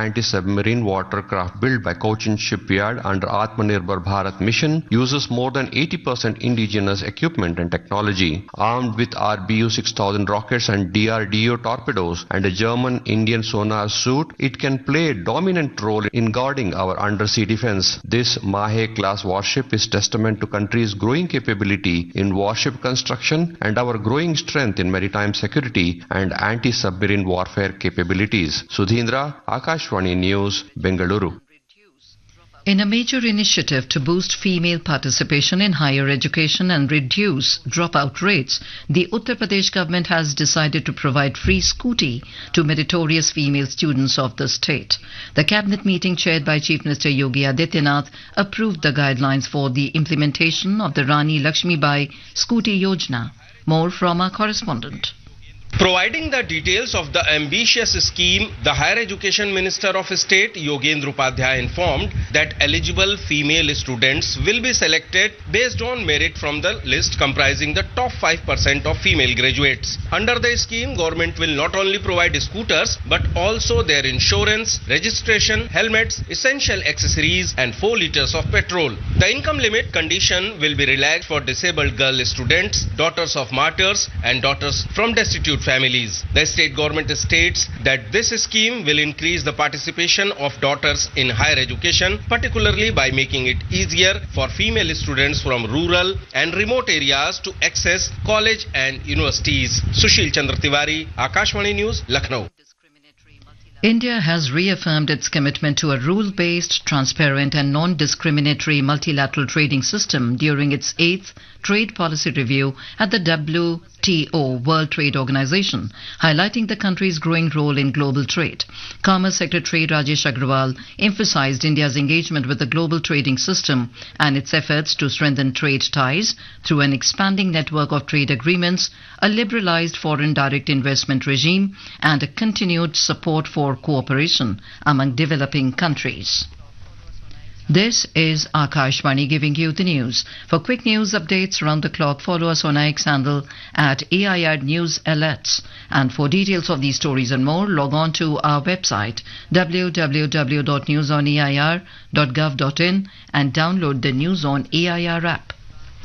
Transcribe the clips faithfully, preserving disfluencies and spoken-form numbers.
anti-submarine watercraft built by Cochin Shipyard under Atmanirbhar Bharat mission uses more than eighty percent indigenous equipment and technology. Armed with R B U six thousand rockets and D R D O torpedoes and a German-Indian sonar suit, it can play a dominant role in guarding our undersea defense. This Mahe-class warship is testament to country's growing capability in warship construction and our growing strength in maritime security and anti-submarine warfare capabilities. Sudhindra, Akashvani News, Bengaluru. In a major initiative to boost female participation in higher education and reduce dropout rates, the Uttar Pradesh government has decided to provide free scooty to meritorious female students of the state. The cabinet meeting chaired by Chief Minister Yogi Adityanath approved the guidelines for the implementation of the Rani Lakshmibai Scooty Yojana. More from our correspondent. Providing the details of the ambitious scheme, the Higher Education Minister of State Yogendra Upadhyay informed that eligible female students will be selected based on merit from the list comprising the top five percent of female graduates. Under the scheme, government will not only provide scooters but also their insurance, registration, helmets, essential accessories and four litres of petrol. The income limit condition will be relaxed for disabled girl students, daughters of martyrs and daughters from destitute families. The state government states that this scheme will increase the participation of daughters in higher education, particularly by making it easier for female students from rural and remote areas to access college and universities. Sushil Chandra Tiwari, Akashvani News, Lucknow. India has reaffirmed its commitment to a rule-based, transparent and non-discriminatory multilateral trading system during its eighth trade policy review at the W T O, World Trade Organization, highlighting the country's growing role in global trade. Commerce Secretary Rajesh Agrawal emphasized India's engagement with the global trading system and its efforts to strengthen trade ties through an expanding network of trade agreements, a liberalized foreign direct investment regime, and a continued support for cooperation among developing countries. This is Akashvani giving you the news. For quick news updates around the clock, follow us on our X handle at A I R News Alerts. And for details of these stories and more, log on to our website w w w dot news on a i r dot gov dot in and download the News on A I R app.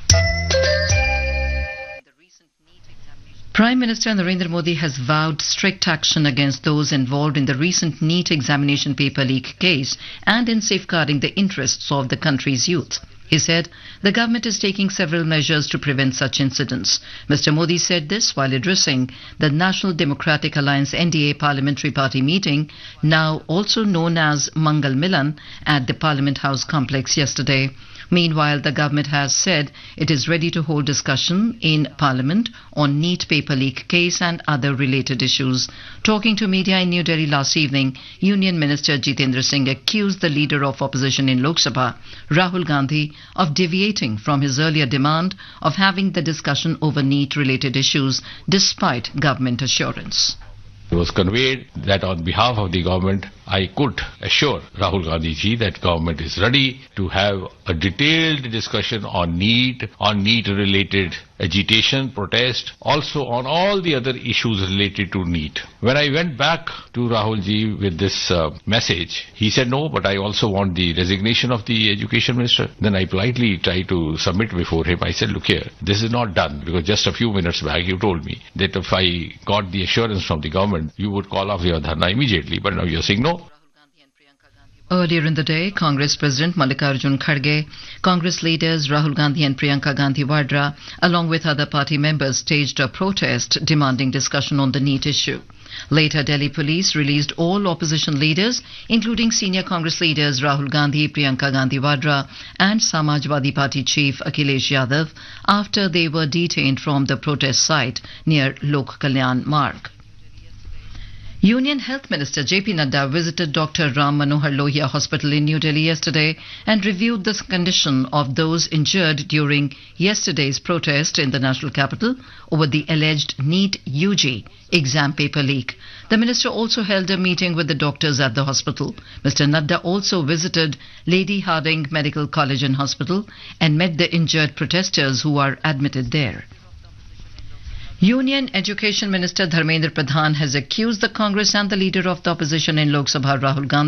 Prime Minister Narendra Modi has vowed strict action against those involved in the recent NEET examination paper leak case and in safeguarding the interests of the country's youth. He said the government is taking several measures to prevent such incidents. Mister Modi said this while addressing the National Democratic Alliance N D A Parliamentary Party meeting, now also known as Mangal Milan, at the Parliament House complex yesterday. Meanwhile, the government has said it is ready to hold discussion in Parliament on NEET paper leak case and other related issues. Talking to media in New Delhi last evening, Union Minister Jitendra Singh accused the leader of opposition in Lok Sabha, Rahul Gandhi, of deviating from his earlier demand of having the discussion over NEET related issues despite government assurance. It was conveyed that on behalf of the government, I could assure Rahul Gandhi ji that government is ready to have a detailed discussion on NEET, on NEET related agitation, protest, also on all the other issues related to NEET. When I went back to Rahul ji with this uh, message, he said no, but I also want the resignation of the education minister. Then I politely tried to submit before him. I said, look here, this is not done because just a few minutes back you told me that if I got the assurance from the government, you would call off your dharna immediately, but now you're saying no. Earlier in the day, Congress President Mallikarjun Kharge, Congress leaders Rahul Gandhi and Priyanka Gandhi Vadra, along with other party members, staged a protest demanding discussion on the NEET issue. Later, Delhi police released all opposition leaders, including senior Congress leaders Rahul Gandhi, Priyanka Gandhi Vadra and Samajwadi Party chief Akhilesh Yadav, after they were detained from the protest site near Lok Kalyan Marg. Union Health Minister J P Nadda visited Doctor Ram Manohar Lohia Hospital in New Delhi yesterday and reviewed the condition of those injured during yesterday's protest in the national capital over the alleged NEET U G exam paper leak. The minister also held a meeting with the doctors at the hospital. Mister Nadda also visited Lady Hardinge Medical College and Hospital and met the injured protesters who are admitted there. Union Education Minister Dharmendra Pradhan has accused the Congress and the leader of the opposition in Lok Sabha, Rahul Gandhi,